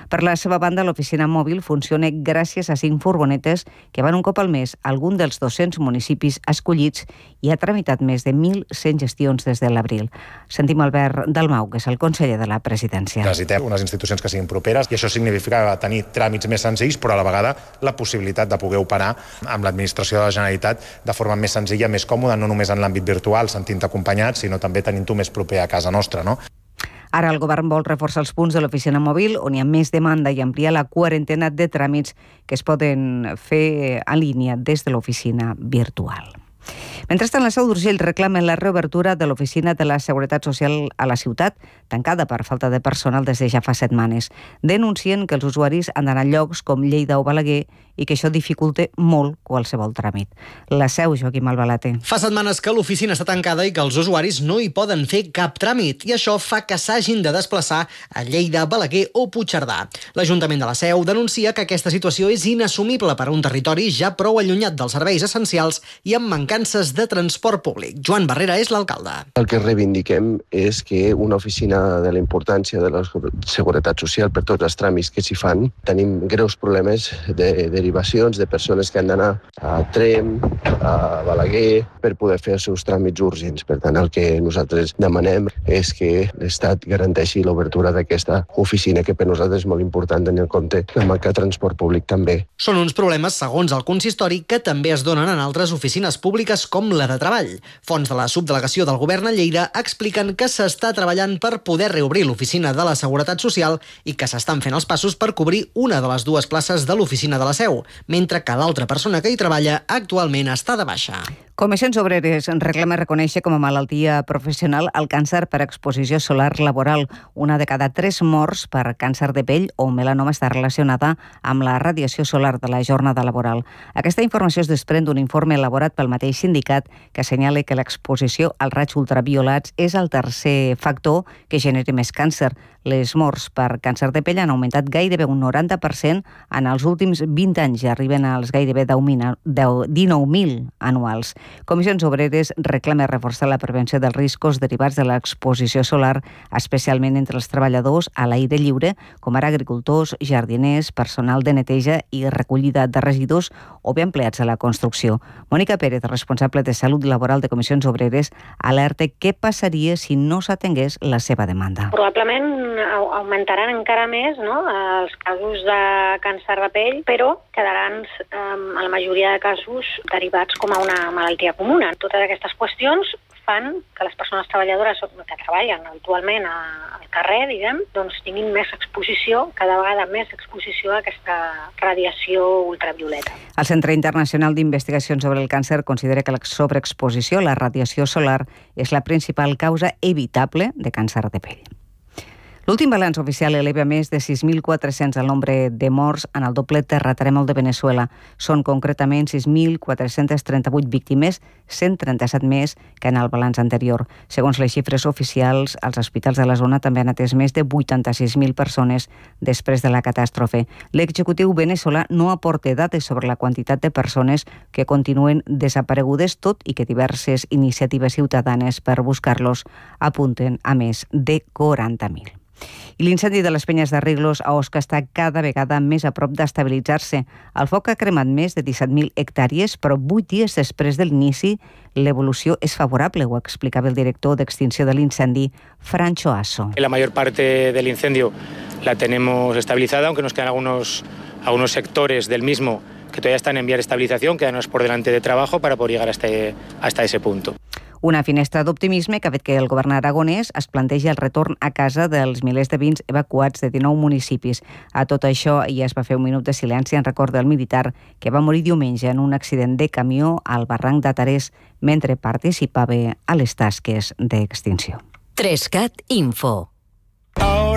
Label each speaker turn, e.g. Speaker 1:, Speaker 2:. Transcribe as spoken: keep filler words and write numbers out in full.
Speaker 1: Per la seva banda, l'oficina mòbil funciona gràcies a cinc furgonetes que van un cop al mes a algun dels dos-cents municipis escollits i ha tramitat més de mil cent gestions des de l'abril. Sentim Albert Dalmau, que és el conseller de la presidència.
Speaker 2: Necessitem unes institucions que siguin properes i això significa tenir tràmits més senzills, però a la vegada la possibilitat de poder operar amb l'administració de la Generalitat de forma més senzilla, més còmoda, no només en l'àmbit virtual, sentint acompanyat, sinó també tenint-ho més proper a casa nostra, no?
Speaker 1: Ara el govern vol reforçar els punts de l'oficina mòbil on hi ha més demanda i ampliar la quarantena de tràmits que es poden fer en línia des de l'oficina virtual. Mentrestant, la Seu d'Urgell reclama la reobertura de l'Oficina de la Seguretat Social a la ciutat, tancada per falta de personal des de ja fa setmanes. Denuncien que els usuaris han d'anar a llocs com Lleida o Balaguer i que això dificulta molt qualsevol tràmit. La Seu, Joaquim Albalate.
Speaker 3: Fa setmanes que l'oficina està tancada i que els usuaris no hi poden fer cap tràmit i això fa que s'hagin de desplaçar a Lleida, Balaguer o Puigcerdà. L'Ajuntament de la Seu denuncia que aquesta situació és inassumible per a un territori ja prou allunyat dels serveis essencials i amb mancances de transport públic. Joan Barrera és l'alcalde.
Speaker 4: El que reivindiquem és que una oficina de la importància de la seguretat social per tots els tràmits que s'hi fan, tenim greus problemes de derivacions de persones que han d'anar a Tremp, a Balaguer, per poder fer els seus tràmits urgents. Per tant, el que nosaltres demanem és que l'Estat garanteixi l'obertura d'aquesta oficina, que per nosaltres és molt important tenir en compte la manca de transport públic també.
Speaker 3: Són uns problemes, segons el consistori, que també es donen en altres oficines públiques com la de Treball. Fons de la subdelegació del govern a Lleida expliquen que s'està treballant per poder reobrir l'oficina de la Seguretat Social i que s'estan fent els passos per cobrir una de les dues places de l'oficina de la Seu, mentre que l'altra persona que hi treballa actualment està de baixa.
Speaker 1: Comissions Obreres reclama reconèixer com a malaltia professional el càncer per exposició solar laboral. Una de cada tres morts per càncer de pell o melanoma està relacionada amb la radiació solar de la jornada laboral. Aquesta informació es desprèn d'un informe elaborat pel mateix sindicat que assenyala que l'exposició als raigs ultraviolats és el tercer factor que genera més càncer. Les morts per càncer de pell han augmentat gairebé un noranta per cent en els últims vint anys i arriben als gairebé dinou mil anuals. Comissions Obreres reclama reforçar la prevenció dels riscos derivats de l'exposició solar, especialment entre els treballadors a l'aire lliure, com ara agricultors, jardiners, personal de neteja i recollida de residus o bé empleats a la construcció. Mònica Pérez, responsable de Salut Laboral de Comissions Obreres, alerta què passaria si no s'atengués la seva demanda.
Speaker 5: Probablement augmentaran encara més, no?, els casos de càncer de pell, però quedaran en la majoria de casos derivats com a una malaltia comuna. Totes aquestes qüestions fan que les persones treballadores que treballen habitualment al carrer, diguem, doncs tinguin més exposició, cada vegada més exposició a aquesta radiació ultravioleta.
Speaker 1: El Centre Internacional d'Investigacions sobre el Càncer considera que la sobreexposició a la radiació solar és la principal causa evitable de càncer de pell. L'últim balanç oficial eleva més de sis mil quatre-cents el nombre de morts en el doble terratrèmol de Veneçuela. Són concretament sis mil quatre-cents trenta-vuit víctimes, cent trenta-set més que en el balanç anterior. Segons les xifres oficials, els hospitals de la zona també han atès més de vuitanta-sis mil persones després de la catàstrofe. L'executiu veneçolà no aporta dades sobre la quantitat de persones que continuen desaparegudes, tot i que diverses iniciatives ciutadanes per buscar-los apunten a més de quaranta mil. I l'incendi de les Penyes de Riglos a Osca està cada vegada més a prop d'estabilitzar-se. El foc ha cremat més de disset mil hectàrees, però vuit dies després de l'inici l'evolució és favorable, ho explicava el director d'extinció de l'incendi, Francho Asso.
Speaker 6: La mayor parte del incendio la tenemos estabilizada, aunque nos quedan algunos, algunos sectores del mismo que todavía están en vía de estabilización, quedanos por delante de trabajo para poder llegar hasta, hasta ese punto.
Speaker 1: Una finestra d'optimisme que ha fet que el govern aragonès es plantegi el retorn a casa dels milers de veïns evacuats de dinou municipis. A tot això ja es va fer un minut de silenci en record del militar que va morir diumenge en un accident de camió al barranc de Tarés mentre participava a les tasques d'extinció.
Speaker 7: tres cat Info.